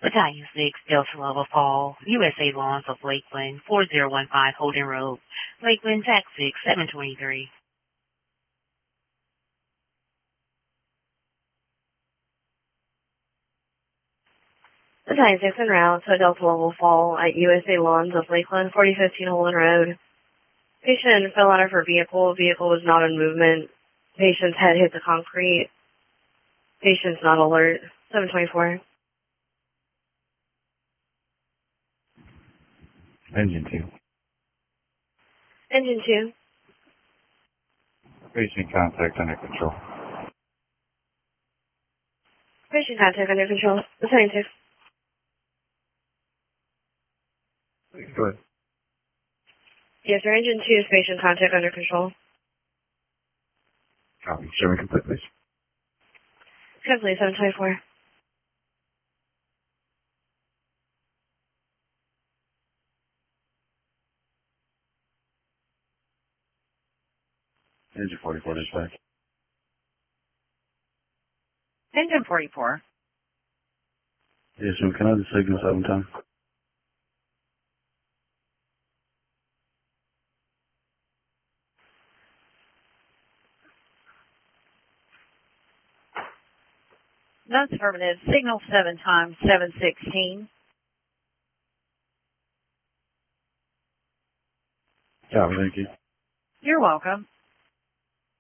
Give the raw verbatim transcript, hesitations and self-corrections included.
Battalion six, Delta Level Fall, U S A Lawns of Lakeland, four zero one five Holden Road, Lakeland, Tax six, seven twenty-three. Battalion six en route to Delta Level Fall at U S A Lawns of Lakeland, forty fifteen Holden Road. Patient fell out of her vehicle. Vehicle was not in movement. Patient's head hit the concrete. Patient's not alert. seven twenty-four. Engine two. Engine two. Patient contact under control. Patient contact under control. Battalion six. Go ahead. Yes, sir. Engine two is patient contact under control. Copy. Show me complete, please. Complete, seven twenty-four. Engine forty-four dispatch. Engine forty-four. Yes, ma'am. Can I have the signal seven times? That's affirmative. Signal seven times, seven sixteen. Copy, thank you. You're welcome.